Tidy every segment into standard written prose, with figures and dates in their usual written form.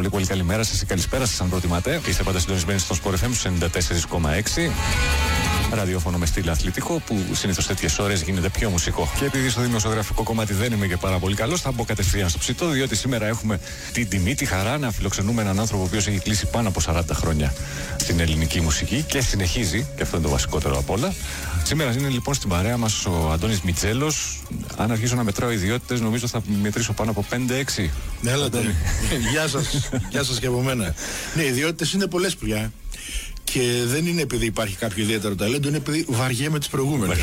πολύ πολύ καλημέρα σας ή καλησπέρα σας αν προτιμάτε. Είστε πάντα συντονισμένοι στο Sport FM στους 94,6. Ραδιόφωνο με στυλ αθλητικό που συνήθως τέτοιες ώρες γίνεται πιο μουσικό. Και επειδή στο δημοσιογραφικό κομμάτι δεν είμαι και πάρα πολύ καλός, θα μπω κατευθείαν στο ψητό, διότι σήμερα έχουμε την τιμή, τη χαρά να φιλοξενούμε έναν άνθρωπο ο οποίος έχει κλείσει πάνω από 40 χρόνια στην ελληνική μουσική και συνεχίζει, και αυτό είναι το βασικότερο απ' όλα. Σήμερα είναι λοιπόν στην παρέα μας ο Αντώνης Μιτζέλος. Αν αρχίσω να μετράω ιδιότητες, νομίζω θα μετρήσω πάνω από 5-6. Ναι, έλατε. Γεια σας. Γεια σας και από μένα. Ναι, οι ιδιότητες είναι πολλές πια. Και δεν είναι επειδή υπάρχει κάποιο ιδιαίτερο ταλέντο, είναι επειδή βαριέμαι τις προηγούμενες.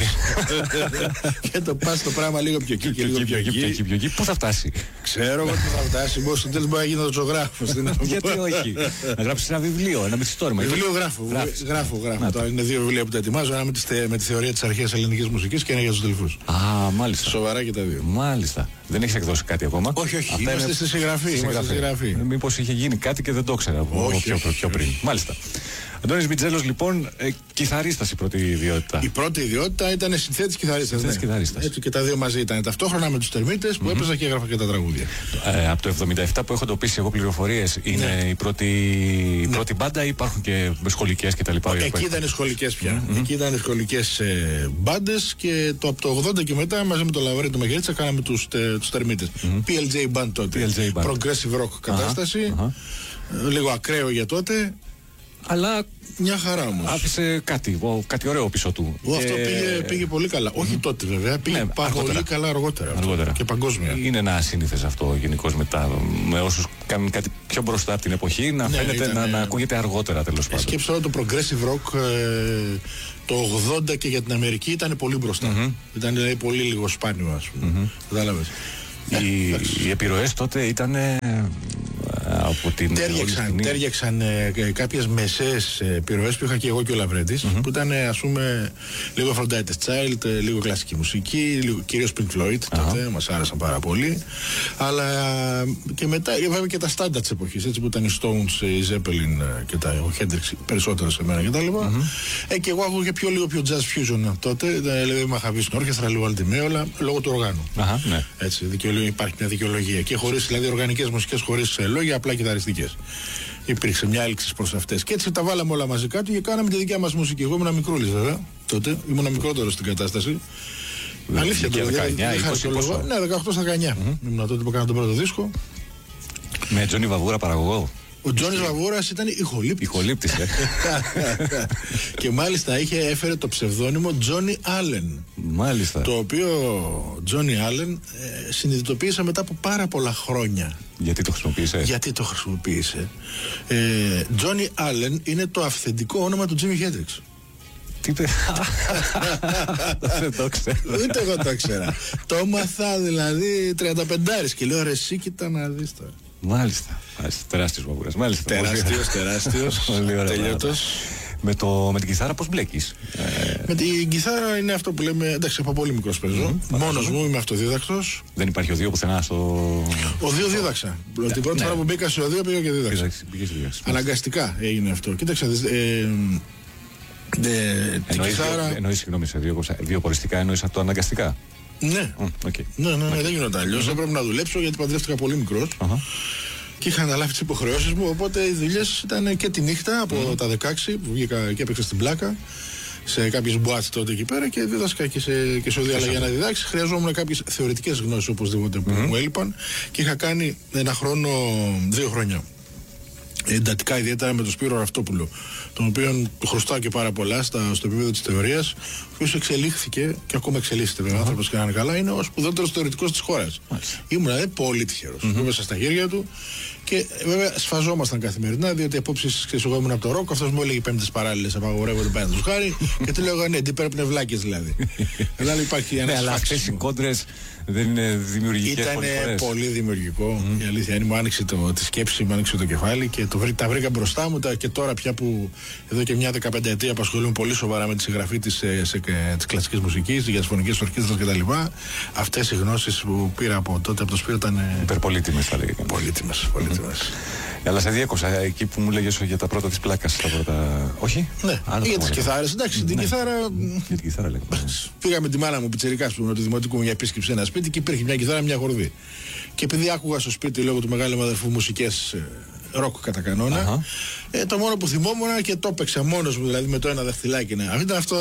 Και το πας το πράγμα λίγο πιο εκεί και λίγο πιο εκεί. Πού θα φτάσει? Ξέρω εγώ πού θα φτάσει. Μπορεί στο τέλος μπορεί να γίνει ζωγράφος. Γιατί όχι? Να γράψεις ένα βιβλίο, ένα μυθιστόρημα. Βιβλίο γράφω. Τώρα είναι 2 βιβλία που τα ετοιμάζω. Ένα με τη θεωρία της αρχαίας ελληνικής μουσικής και ένα για τους τελφούς. Α, μάλιστα. Σοβαρά και τα δύο. Μάλιστα. Δεν έχεις εκδώσει κάτι ακόμα? Όχι. Είμαστε στη συγγραφή. Μήπως είχε γίνει κάτι και δεν το ήξερα πιο πριν. Μάλιστα. Αντώνης Μιτζέλος, λοιπόν, κιθαρίστας η πρώτη ιδιότητα. Η πρώτη ιδιότητα ήταν συνθέτης κιθαρίστας. Έτσι και τα δύο μαζί ήταν. Ταυτόχρονα με τους Τερμίτες που έπαιζα και έγραφα και τα τραγούδια. Από το 1977 που έχω εντοπίσει εγώ πληροφορίες, είναι η πρώτη μπάντα ή υπάρχουν και σχολικές κτλ? Εκεί ήταν σχολικές πια. Εκεί ήταν σχολικές μπάντες και από το 80 και μετά μαζί με τον Λαβρέντη του Μεγερίτσα κάναμε τους Τερμίτες. PLJ Band τότε. Progressive rock κατάσταση. Λίγο ακραίο για τότε. Αλλά μια χαρά όμως. Άφησε κάτι ωραίο πίσω του. Αυτό πήγε πολύ καλά. Όχι τότε βέβαια, πήγε πολύ καλά αργότερα. Και παγκόσμια. Είναι ένα ασύνηθες αυτό γενικώς με όσους κάνουν κάτι πιο μπροστά από την εποχή να φαίνεται να ακούγεται αργότερα τέλος πάντων. Σκέψτε τώρα το progressive rock το 80 και για την Αμερική ήταν πολύ μπροστά. Ήταν δηλαδή πολύ λίγο σπάνιο, ας πούμε. Κατάλαβες. Οι επιρροές τότε ήταν από την. Τέριαξαν κάποιες μεσαίες επιρροές που είχα και εγώ και ο Λαβρέντης, που ήταν, ας πούμε, λίγο Aphrodite's Child, λίγο κλασική μουσική, κυρίως Pink Floyd τότε, μας άρεσαν πάρα πολύ. Αλλά και μετά βέβαια και τα στάντα της εποχής, έτσι που ήταν οι Stones, οι Zeppelin και ο Hendrix περισσότερο σε μένα κτλ. Και εγώ άκουγα και λίγο πιο jazz fusion τότε, δηλαδή με είχα βγει στην όρχεστρα, λίγο αλτιμέολα, λόγω του οργάνου. Έτσι, υπάρχει μια δικαιολογία. Και χωρίς, δηλαδή, οργανικές μουσικές χωρίς λόγια, απλά κιθαριστικές. Υπήρξε μια έλξη προς αυτές. Και έτσι τα βάλαμε όλα μαζί κάτω και κάναμε τη δικιά μας μουσική. Εγώ ήμουν μικρούλης βέβαια τότε, ήμουν μικρότερος στην κατάσταση. Αλήθεια το 19, ναι, 18 στα 19. Ήμουν τότε που έκανα τον πρώτο δίσκο. Με Τζόνι Βαβούρα παραγωγό. Ο Τζόνις Βαβούρας ήταν ηχολήπτης. Και μάλιστα έφερε το ψευδόνυμο Τζόνι Άλεν. Μάλιστα. Το οποίο Τζόνι Άλεν συνειδητοποίησα μετά από πάρα πολλά χρόνια. Γιατί το χρησιμοποίησε? Τζόνι Άλεν είναι το αυθεντικό όνομα του Τζίμι Χέντριξ. Τι είπε? Δεν το ξέρω. Ούτε εγώ το ήξερα. Το έμαθα δηλαδή 35 και λέω ρε εσύ κοίτα να δεις τώρα. Μάλιστα. Τεράστιος Βαβούρας. Τεράστιος. Τελειώτος. Με την κιθάρα πώς μπλέκεις? Με την κιθάρα είναι αυτό που λέμε. Εντάξει, από πολύ μικρός παίζω. Μόνος μου, είμαι αυτοδίδακτος. Δεν υπάρχει οδείο πουθενά στο. Οδείο δίδαξα. Την πρώτη φορά που μπήκα σε οδείο πήγα και δίδαξα. Αναγκαστικά έγινε αυτό. Κοίταξε. Την κιθάρα. Εννοείς, συγγνώμη, σε δύο χωριστικά εννοείς το αναγκαστικά? Ναι, δεν γινόταν αλλιώς. Έπρεπε να δουλέψω γιατί παντρεύτηκα πολύ μικρός. Και είχα αναλάβει τις υποχρεώσεις μου. Οπότε οι δουλειές ήταν και τη νύχτα από τα 16 που βγήκα και έπαιξα στην Πλάκα σε κάποιες μπουάτς τότε εκεί πέρα και δίδασκα και σε οδεία. Αλλά για να διδάξει χρειαζόμουν κάποιες θεωρητικές γνώσεις οπωσδήποτε που μου έλειπαν και είχα κάνει 1 χρόνο, 2 χρόνια. Εντατικά, ιδιαίτερα με τον Σπύρο Ραυτόπουλο, τον οποίο του χρωστάω και πάρα πολλά στο επίπεδο της θεωρίας, ο οποίος εξελίχθηκε και ακόμα εξελίσσεται βέβαια, άνθρωπος και να είναι καλά, είναι ο σπουδότερος θεωρητικός της χώρας. Ήμουν δηλαδή πολύ τυχερός. Μέσα στα χέρια του και βέβαια σφαζόμασταν καθημερινά, διότι απόψεις εγώ ήμουν από το ροκ, αυτός μου έλεγε 5 παράλληλες απαγορεύονται πέρα του χάρη και του λέγω ναι, τι πρέπει να βλάκες δηλαδή. Δηλαδή υπάρχει ένα. Αλλά αυτές οι κόντρες δεν είναι δημιουργικές? Ήταν πολύ δημιουργικό. Η αλήθεια είναι, μου άνοιξε τη σκέψη, μου άνοιξε το κεφάλι και τα βρήκα μπροστά μου. Και τώρα πια που εδώ και μια 15 ετία απασχολούμαι πολύ σοβαρά με τη συγγραφή της κλασικής μουσικής, για τις φωνικές ορχήστρες κτλ. Αυτές οι γνώσεις που πήρα από τότε από το Σπύρο ήταν. Υπερπολίτιμες, θα λέγαμε. Πολύτιμες. Αλλά σε διέκοψα εκεί που μου λέγες για τα πρώτα της Πλάκας. Όχι? Ναι, για τις κιθάρες. Εντάξει, την κιθάρα. Για την κιθάρα λέγαμε. Πήγαμε τη μάνα μου πιτσιρικά του δημοτικού μια επίσκεψη σε ένα σπίτι και υπήρχε μια κιθάρα, μια χορδή. Και επειδή άκουγα στο σπίτι λόγω του μεγάλου αδερφού μουσικές ροκ κατά κανόνα. Το μόνο που θυμόμουν και το έπαιξα μόνος μου, δηλαδή με το ένα δαχτυλάκι. Αυτό ήταν αυτό.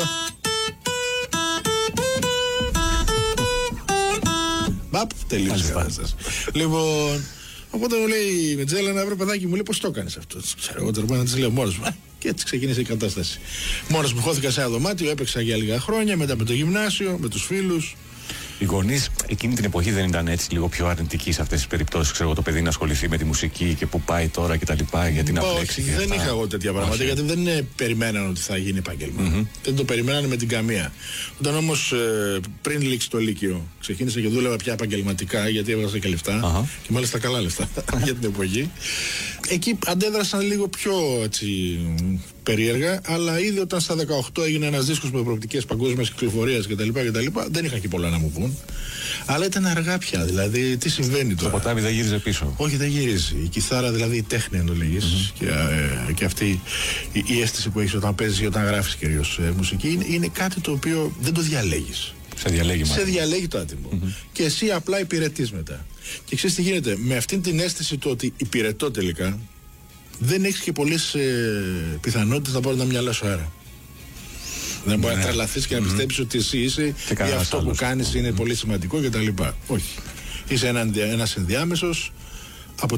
Μπαπ, τελείωσε η κατάσταση. Λοιπόν, οπότε μου λέει η Μετζέλα, βρε παιδάκι μου, λέει πώς το έκανες αυτό. Ξέρω εγώ τώρα να της λέω μόνος μου. Και έτσι ξεκίνησε η κατάσταση. Μόνος μου χώθηκα σε ένα δωμάτιο, έπαιξα για λίγα χρόνια, μετά με το γυμνάσιο, με τους φίλους. Οι γονείς εκείνη την εποχή δεν ήταν έτσι λίγο πιο αρνητικοί σε αυτές τις περιπτώσεις? Ξέρω εγώ, το παιδί να ασχοληθεί με τη μουσική και που πάει τώρα κτλ. Γιατί να πλέξει. Όχι, δεν είχα εγώ τέτοια πράγματα, γιατί δεν περιμέναν ότι θα γίνει επάγγελμα. Δεν το περιμένανε με την καμία. Όταν όμως πριν λήξει το Λύκειο, ξεκίνησα και δούλευα πια επαγγελματικά, γιατί έβγαζα και λεφτά. Και μάλιστα καλά λεφτά για την εποχή. Εκεί αντέδρασαν λίγο πιο έτσι, περίεργα, αλλά ήδη όταν στα 18 έγινε ένας δίσκος με προοπτικές παγκόσμιας κυκλοφορίας κτλ. Δεν είχαν και πολλά να μου πούν. Αλλά ήταν αργά πια, δηλαδή τι συμβαίνει τώρα. Το ποτάμι δεν γύριζε πίσω. Όχι, δεν γυρίζει. Η κιθάρα, δηλαδή η τέχνη, αν το λέγεις, και αυτή η αίσθηση που έχεις όταν παίζεις ή όταν γράφεις κυρίως μουσική, είναι κάτι το οποίο δεν το διαλέγεις. Σε διαλέγει μάλλον. Σε διαλέγει το άτιμο. Και εσύ απλά υπηρετείς μετά. Και ξέρεις τι γίνεται, με αυτήν την αίσθηση του ότι υπηρετώ τελικά, δεν έχεις και πολλές πιθανότητες να πάρει τα μυαλά σου αέρα. Δεν μπορεί να τρελαθείς και να πιστέψεις ότι εσύ είσαι ή αυτό που κάνεις είναι πολύ σημαντικό κτλ. Όχι. Είσαι ένας ενδιάμεσος